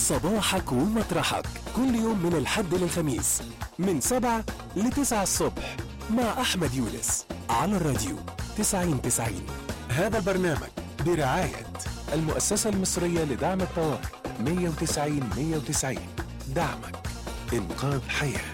صباحك ومطرحك كل يوم من الحد للخميس من 7 ل9 الصبح مع أحمد يونس على الراديو 90-90. هذا البرنامج برعاية المؤسسة المصرية لدعم الطوارئ 190-190. دعمك إنقاذ حياة.